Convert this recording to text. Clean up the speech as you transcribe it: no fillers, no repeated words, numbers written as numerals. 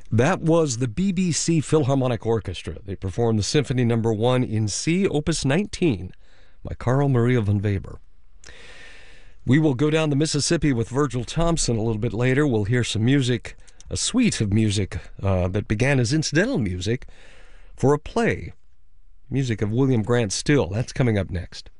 That was the BBC Philharmonic Orchestra. They performed the Symphony No. 1 in C, Opus 19, by Carl Maria von Weber. We will go down the Mississippi with Virgil Thompson a little bit later. We'll hear some music, a suite of music that began as incidental music for a play. Music of William Grant Still. That's coming up next.